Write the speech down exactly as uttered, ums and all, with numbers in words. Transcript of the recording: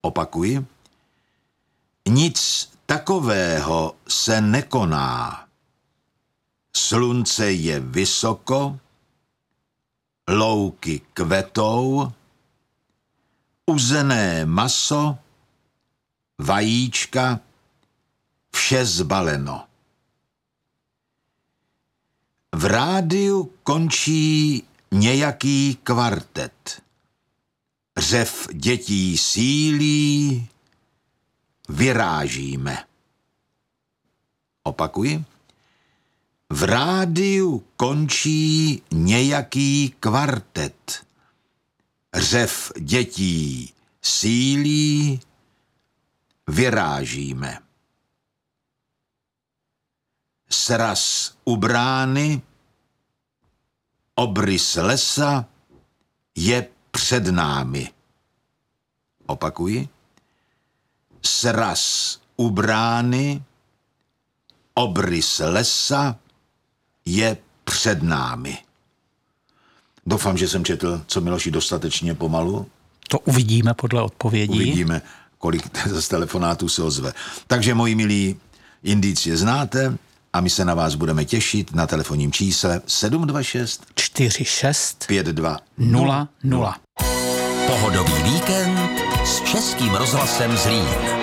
Opakuji. Nic takového se nekoná. Slunce je vysoko, louky kvetou, uzené maso, vajíčka, vše zbaleno. V rádiu končí nějaký kvartet. Řev dětí sílí, vyrážíme. Opakuji. V rádiu končí nějaký kvartet. Řev dětí sílí, vyrážíme. Sraz u brány, obrys lesa je před námi. Opakuji. Sraz u brány, obrys lesa je před námi. Doufám, že jsem četl, co Miloši, dostatečně pomalu. To uvidíme podle odpovědí. Uvidíme, kolik z telefonátů se ozve. Takže, moji milí, indicie znáte a my se na vás budeme těšit na telefonním čísle sedm dva šest čtyři šest pět dva nula nula. Pohodový víkend s Českým rozhlasem Zlín.